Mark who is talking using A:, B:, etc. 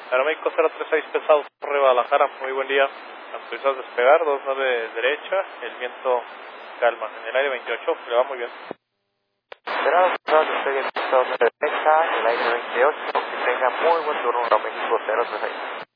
A: Aeroméxico 036 pesado, Torre Guadalajara, muy buen día. Autorizados a despegar, 29 derecha, el viento calma. En el aire 28, le va muy bien.
B: Esperado, despegue en 29 derecha, el aire 28, que tenga muy buen turno, Aeroméxico 036.